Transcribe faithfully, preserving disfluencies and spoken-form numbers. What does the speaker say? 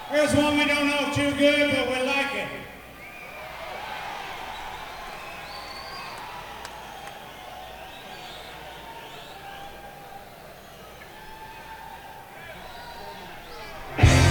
Here's one we don't know too good, but we like it.